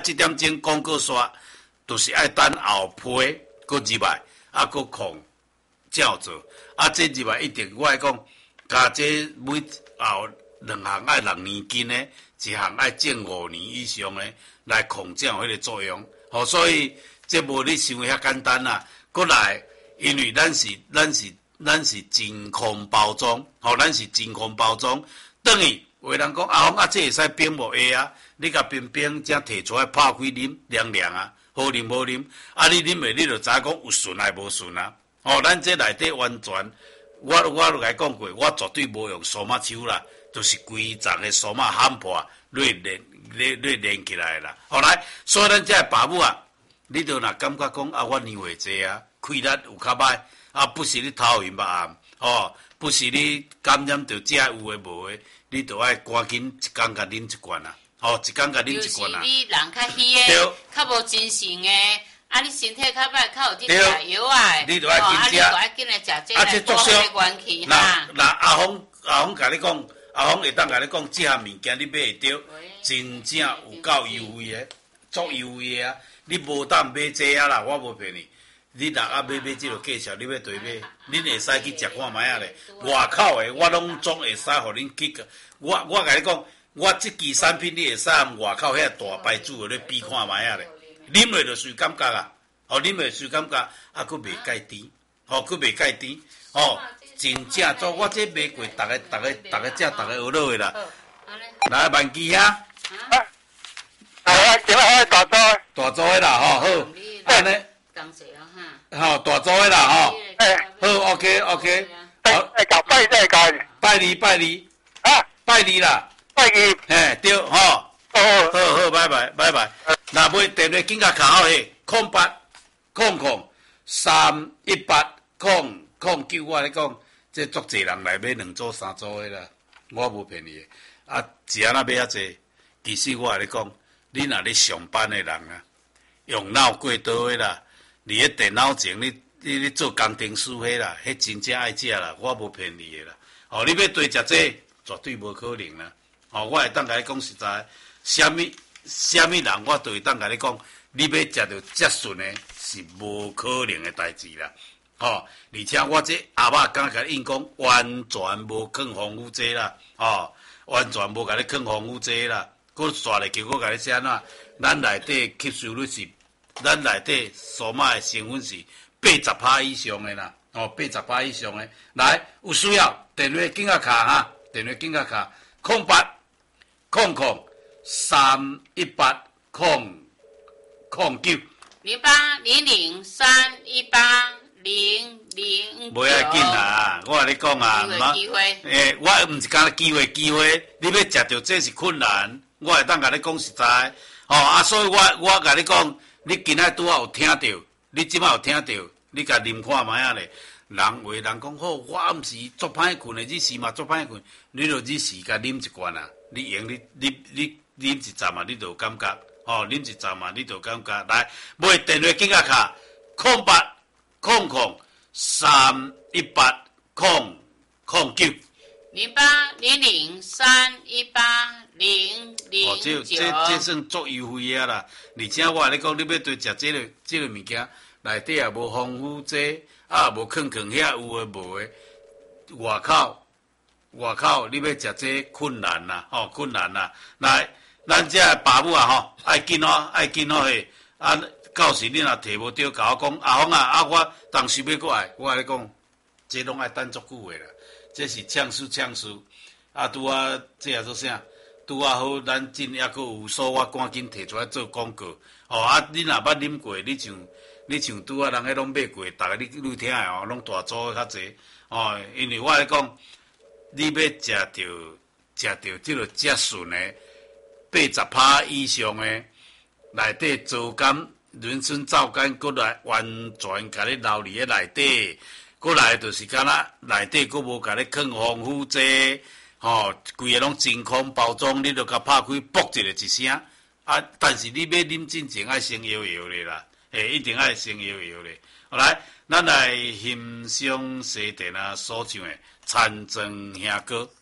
7点钟广告刷，就是爱等后批搁入来，搁控照做。这入来一定我来讲，加这每后2项爱6年金呢，一项爱正5年以上呢，来控制迄个作用。所以这无你想遐简单啦。过来，因为咱是真空包装，咱是真空包装，等于有人讲这会使冰无会啊？你甲冰才摕出来泡开啉，凉凉啊，好啉好啉。你啉的你就知影讲有顺还无顺啊？咱这内底完全，我就甲讲过，我绝对无用数码手啦，就是规丛的数码焊破，连起来啦。来，所以咱这爸母啊，你就若感觉讲我年岁济啊，气力有较歹。不是你头晕目暗，不是你感染到这有诶无诶，你就爱赶紧一工甲啉一罐啊，一工甲啉一罐啊。 就是你人较虚诶，较无精神诶，你身体较歹，较有伫食药啊， 你就爱紧食， 你就爱紧来食这来补迄个元气哈。 那阿峰甲你讲，阿峰会当甲你讲，这项物件你买会到，真正有够优惠诶，足优惠诶啊！你无当买这啊啦，我无骗你。你若买这个介绍，你要对买，恁会使去食看卖啊咧。外口诶，我拢总会使互恁去。我甲你讲，我即支产品你会使按外口遐大牌子诶咧比看卖啊咧。啉落就随感觉啊，啉落随感觉，佫袂介甜，佫袂介甜，真正做我这买过，逐个食，逐个学落诶啦。来万记遐， 今仔大组， 大组诶啦，好，安尼。大组的啦，好 ，OK， 好，拜二啦，嘿，对，好，拜拜，那买电话紧甲卡好嘿，0800-318-009，我咧讲，这足济人来买2组3组的啦，我无骗你的，是安那买济，其实我咧讲，你若咧上班的人啊，用脑过多的啦。你迄电脑前，你做工程师迄啦，迄真正爱食啦，我无骗你的啦。你要多食这，绝对无可能啦。我会当甲你讲实在，什么人我都会当甲你讲，你要食到这顺的，是无可能的代志啦。而且我这阿爸刚甲你应讲，完全无放防腐剂啦，完全无甲你放防腐剂啦。佫刷咧，结果甲你写哪，咱内底吸收率是。咱内底数码的成分是80%以上的啦，80%以上的。来，有需要电话紧甲卡哈，电话紧甲卡0800-318-009。 0800-318-009。 不要紧啦，我甲你讲啊，我毋是讲机会，你要食到这是困难，我会当甲你讲实在，所以我甲你讲。你今仔拄好有听到，你即摆有听到，你甲啉看卖啊咧。人讲好，我毋是足歹困的，日时嘛足歹困，你就日时甲啉一罐啊，你用你啉一站啊，你就有感觉，啉一站啊，你就有感觉。来，买电话紧甲卡0800-318-009。 0800-318-009。 这算足优惠啊啦！而且我咧讲，你要多食这个物件，内底也无防腐剂，无坑遐有诶无诶。外口你要食这困难啦，困难啦！来，咱这爸母啊，爱紧嘿！到时你若摕无着，甲我讲阿峰啊，我当时要过来，我咧讲，这拢爱等足久诶啦。这是呛死，拄啊，这也做啥？拄啊好，咱真还佫有所，我赶紧摕出来做广告。你若捌啉过，你像拄啊，人迄拢买过，逐个你听诶拢大组较济。因为我咧讲，你要食到即个遮顺诶，80%以上诶，内底皂苷、磷酸皂苷，佫来完全甲你留伫咧内底。过来就是敢若内底佫无甲你放防腐剂，规个拢真空包装，你著甲拍开，啵一个一声。但是你要啉进前爱先摇摇咧啦，一定爱先摇摇咧。来，咱来欣赏西电啊所唱的《残庄兄歌》。